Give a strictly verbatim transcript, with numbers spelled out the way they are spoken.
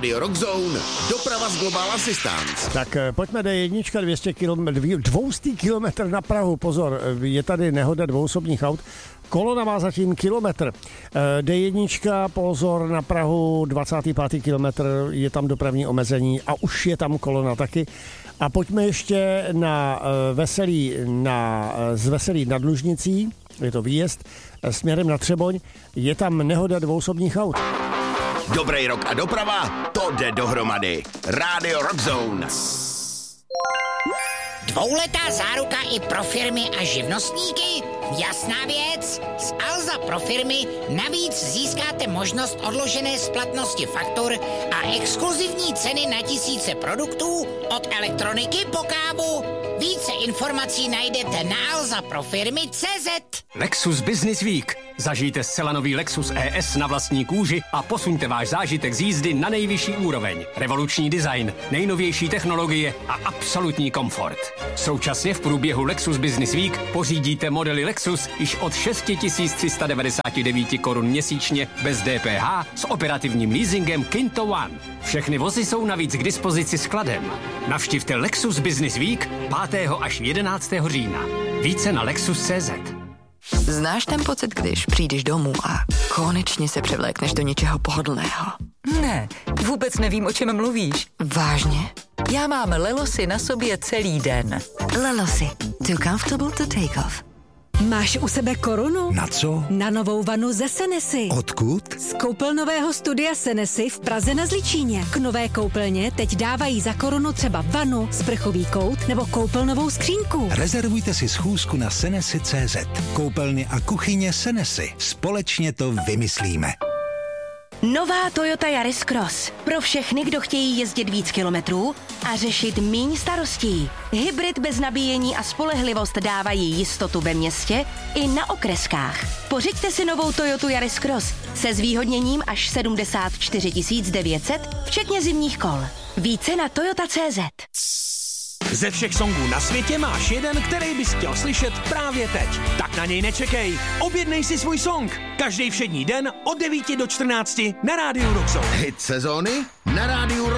Radio Rockzone, doprava z Global Assistance. Tak pojďme D jedna, dvě stě kilometrů, dvě stě kilometrů na Prahu, pozor, je tady nehoda dvouosobních aut, kolona má zatím kilometr. D jedna, pozor na Prahu, dvacátý pátý kilometr, je tam dopravní omezení a už je tam kolona taky. A pojďme ještě na Veselí, na, z Veselí nad Lužnicí, je to výjezd, směrem na Třeboň, je tam nehoda dvouosobních aut. Dobrý rok a doprava, to jde dohromady. Radio Rockzone. Dvouletá záruka i pro firmy a živnostníky? Jasná věc. Z Alza pro firmy navíc získáte možnost odložené splatnosti faktur a exkluzivní ceny na tisíce produktů od elektroniky po kávu. Více informací najdete na alza pro firmy tečka cé zet. Lexus Business Week. Zažijte zcela nový Lexus E S na vlastní kůži a posuňte váš zážitek z jízdy na nejvyšší úroveň. Revoluční design, nejnovější technologie a absolutní komfort. Současně v průběhu Lexus Business Week pořídíte modely Lexus již od šest tisíc tři sta devadesát devět korun měsíčně bez D P H s operativním leasingem Kinto One. Všechny vozy jsou navíc k dispozici skladem. Navštivte Lexus Business Week pátého až jedenáctého října. Více na lexus tečka cé zet. Znáš ten pocit, když přijdeš domů a konečně se převlékneš do něčeho pohodlného? Ne, vůbec nevím, o čem mluvíš. Vážně? Já mám Lelosy na sobě celý den. Lelosy. Too comfortable to take off. Máš u sebe korunu? Na co? Na novou vanu ze Senesy. Odkud? Z koupelnového studia Senesy v Praze na Zličíně. K nové koupelně teď dávají za korunu třeba vanu, sprchový kout nebo koupelnovou skřínku. Rezervujte si schůzku na senesy tečka cé zet. Koupelny a kuchyně Senesy. Společně to vymyslíme. Nová Toyota Yaris Cross. Pro všechny, kdo chtějí jezdit víc kilometrů a řešit míň starostí. Hybrid bez nabíjení a spolehlivost dávají jistotu ve městě i na okreskách. Pořiďte si novou Toyotu Yaris Cross se zvýhodněním až sedmdesát čtyři tisíc devět set, včetně zimních kol. Více na toyota tečka cé zet. Ze všech songů na světě máš jeden, který bys chtěl slyšet právě teď. Tak na něj nečekej. Objednej si svůj song. Každý všední den od devíti do čtrnácti na rádiu Rockzone. Hit sezóny na rádiu